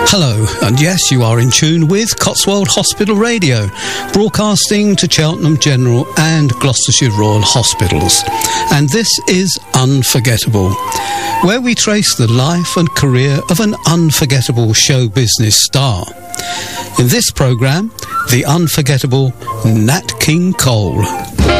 Hello, and yes, you are in tune with Cotswold Hospital Radio, broadcasting to Cheltenham General and Gloucestershire Royal Hospitals. And this is Unforgettable, where we trace the life and career of an unforgettable show business star. In this programme, the unforgettable Nat King Cole.